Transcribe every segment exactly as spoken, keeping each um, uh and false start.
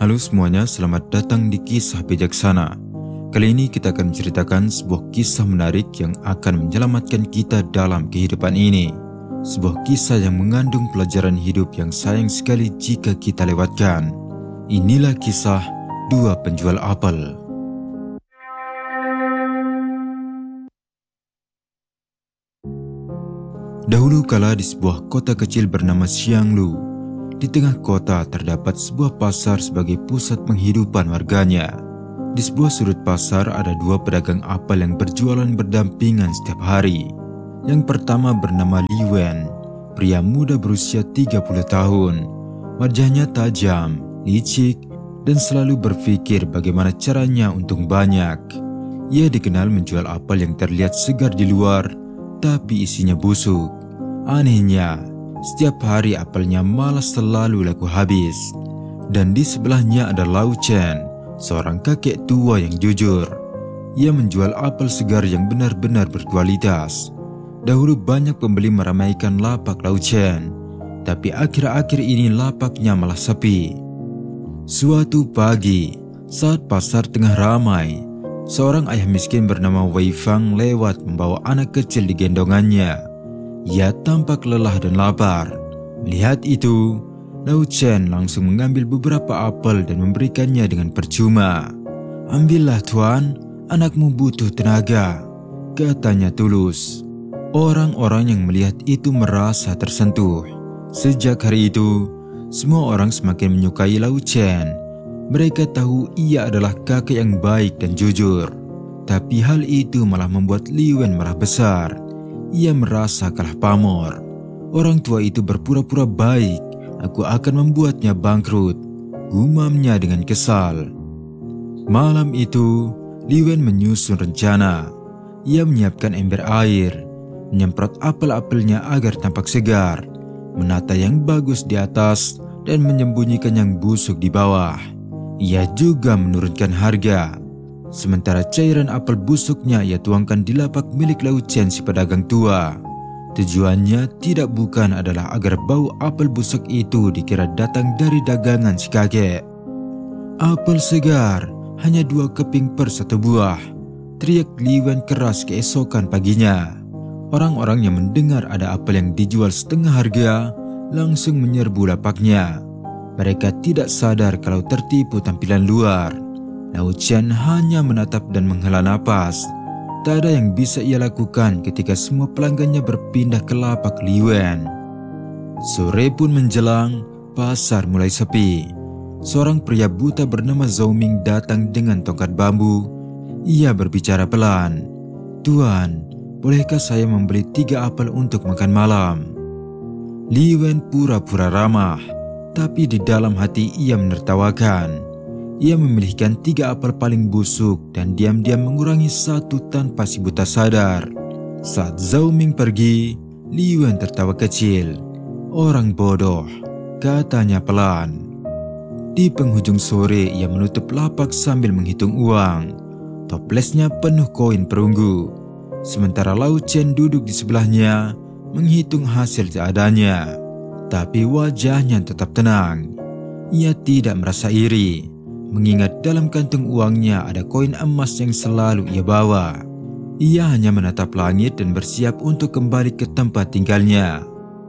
Halo semuanya, selamat datang di Kisah Bijaksana. Kali ini kita akan menceritakan sebuah kisah menarik yang akan menyelamatkan kita dalam kehidupan ini. Sebuah kisah yang mengandung pelajaran hidup yang sayang sekali jika kita lewatkan. Inilah kisah dua penjual apel. Dahulu kala di sebuah kota kecil bernama Xianglu. Di tengah kota terdapat sebuah pasar sebagai pusat penghidupan warganya. Di sebuah sudut pasar ada dua pedagang apel yang berjualan berdampingan setiap hari. Yang pertama bernama Li Wen, pria muda berusia tiga puluh tahun. Wajahnya tajam, licik, dan selalu berpikir bagaimana caranya untung banyak. Ia dikenal menjual apel yang terlihat segar di luar, tapi isinya busuk. Anehnya, setiap hari apelnya malah selalu laku habis. Dan di sebelahnya ada Lau Chen, seorang kakek tua yang jujur. Ia menjual apel segar yang benar-benar berkualitas. Dahulu banyak pembeli meramaikan lapak Lau Chen, tapi akhir-akhir ini lapaknya malah sepi. Suatu pagi, saat pasar tengah ramai, seorang ayah miskin bernama Wei Fang lewat membawa anak kecil di gendongannya. Ia tampak lelah dan lapar. Melihat itu, Lau Chen langsung mengambil beberapa apel dan memberikannya dengan percuma. "Ambillah tuan, anakmu butuh tenaga," katanya tulus. Orang-orang yang melihat itu merasa tersentuh. Sejak hari itu, semua orang semakin menyukai Lau Chen. Mereka tahu ia adalah kakek yang baik dan jujur. Tapi hal itu malah membuat Li Wen marah besar. Ia merasa kalah pamor. Orang tua itu berpura-pura baik. "Aku akan membuatnya bangkrut," gumamnya dengan kesal. Malam itu, Li Wen menyusun rencana. Ia menyiapkan ember air, menyemprot apel-apelnya agar tampak segar, menata yang bagus di atas, dan menyembunyikan yang busuk di bawah. Ia juga menurunkan harga. Sementara cairan apel busuknya ia tuangkan di lapak milik Lau Chen si pedagang tua. Tujuannya tidak bukan adalah agar bau apel busuk itu dikira datang dari dagangan si kakek. "Apel segar, hanya dua keping per satu buah," teriak Li Wen keras keesokan paginya. Orang-orang yang mendengar ada apel yang dijual setengah harga langsung menyerbu lapaknya. Mereka tidak sadar kalau tertipu tampilan luar. Lau Chen hanya menatap dan menghela napas. Tak ada yang bisa ia lakukan ketika semua pelanggannya berpindah ke lapak Li Wen. Sore pun menjelang, pasar mulai sepi. Seorang pria buta bernama Zhao Ming datang dengan tongkat bambu. Ia berbicara pelan. "Tuan, bolehkah saya membeli tiga apel untuk makan malam?" Li Wen pura-pura ramah, tapi di dalam hati ia menertawakan. Ia memilihkan tiga apel paling busuk dan diam-diam mengurangi satu tanpa si buta sadar. Saat Zhao Ming pergi, Li Wen tertawa kecil. "Orang bodoh," katanya pelan. Di penghujung sore ia menutup lapak sambil menghitung uang. Toplesnya penuh koin perunggu. Sementara Lau Chen duduk di sebelahnya menghitung hasil seadanya. Tapi wajahnya tetap tenang. Ia tidak merasa iri, mengingat dalam kantung uangnya ada koin emas yang selalu ia bawa. Ia hanya menatap langit dan bersiap untuk kembali ke tempat tinggalnya.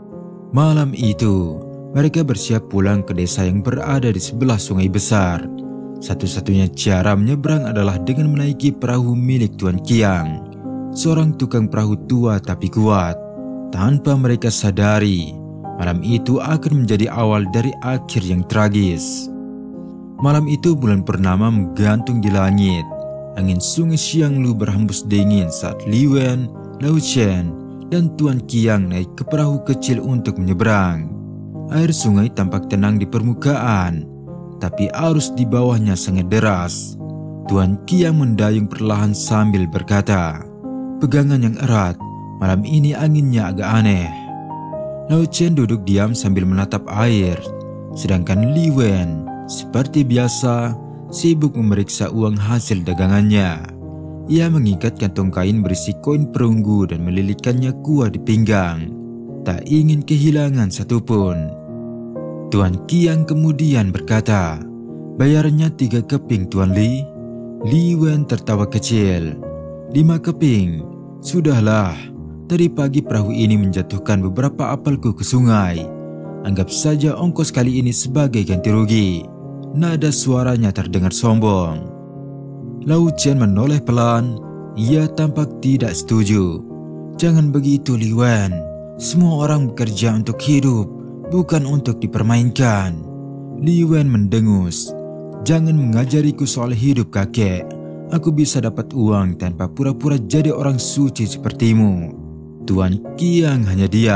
Malam itu, mereka bersiap pulang ke desa yang berada di sebelah sungai besar. Satu-satunya cara menyeberang adalah dengan menaiki perahu milik Tuan Qiang, seorang tukang perahu tua tapi kuat. Tanpa mereka sadari, malam itu akan menjadi awal dari akhir yang tragis. Malam itu bulan purnama menggantung di langit. Angin sungai Xianglu berhembus dingin saat Li Wen, Lau Chen, dan Tuan Qiang naik ke perahu kecil untuk menyeberang. Air sungai tampak tenang di permukaan, tapi arus di bawahnya sangat deras. Tuan Qiang mendayung perlahan sambil berkata, "Pegangan yang erat, malam ini anginnya agak aneh." Lau Chen duduk diam sambil menatap air, sedangkan Li Wen seperti biasa, sibuk memeriksa uang hasil dagangannya. Ia mengikat kantong kain berisi koin perunggu dan melilitkannya kuat di pinggang. Tak ingin kehilangan satupun. Tuan Qiang kemudian berkata, Bayarnya tiga keping, Tuan Li. Li Wen tertawa kecil. Lima keping? Sudahlah. Tadi pagi perahu ini menjatuhkan beberapa apelku ke sungai. Anggap saja ongkos kali ini sebagai ganti rugi. Nada suaranya terdengar sombong. Lau Chen menoleh pelan. Ia tampak tidak setuju. Jangan begitu, Li Wen. Semua orang bekerja untuk hidup, bukan untuk dipermainkan. Li Wen mendengus. Jangan mengajariku soal hidup, kakek. Aku bisa dapat uang tanpa pura-pura jadi orang suci sepertimu. Tuan Qiang hanya diam.